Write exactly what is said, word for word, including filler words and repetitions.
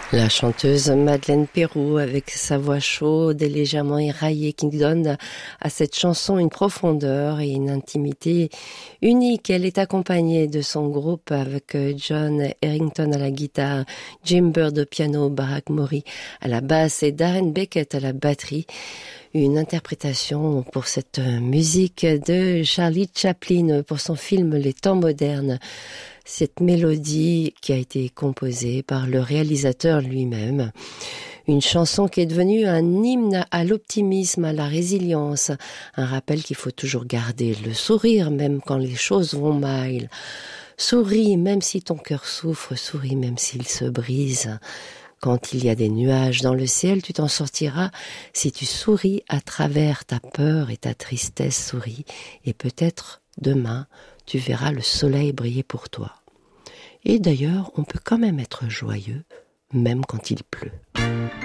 La chanteuse Madeleine Peyroux avec sa voix chaude et légèrement éraillée qui donne à cette chanson une profondeur et une intimité unique. Elle est accompagnée de son groupe avec John Harrington à la guitare, Jim Bird au piano, Barack Mori à la basse et Darren Beckett à la batterie. Une interprétation pour cette musique de Charlie Chaplin pour son film Les Temps modernes. Cette mélodie qui a été composée par le réalisateur lui-même. Une chanson qui est devenue un hymne à l'optimisme, à la résilience. Un rappel qu'il faut toujours garder le sourire même quand les choses vont mal. Souris même si ton cœur souffre, souris même s'il se brise. Quand il y a des nuages dans le ciel, tu t'en sortiras si tu souris à travers ta peur et ta tristesse, souris. Et peut-être demain, tu verras le soleil briller pour toi. Et d'ailleurs, on peut quand même être joyeux, même quand il pleut.